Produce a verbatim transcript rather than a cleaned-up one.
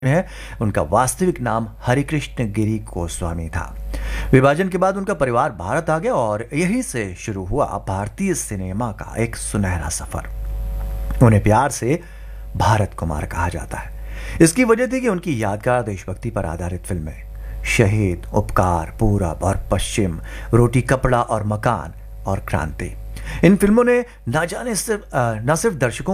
है। उनका वास्तविक नाम हरिकृष्ण गिरी गोस्वामी था। विभाजन के बाद उनका परिवार भारत आ गया और यहीं से शुरू हुआ भारतीय सिनेमा का एक सुनहरा सफर। उन्हें प्यार से भारत कुमार कहा जाता है। इसकी वजह थी कि उनकी यादगार देशभक्ति पर आधारित फिल्में शहीद, उपकार, पूरब और पश्चिम, रोटी कपड़ा और मकान और क्रांति। इन फिल्मों ने न जाने सिर्फ न सिर्फ दर्शकों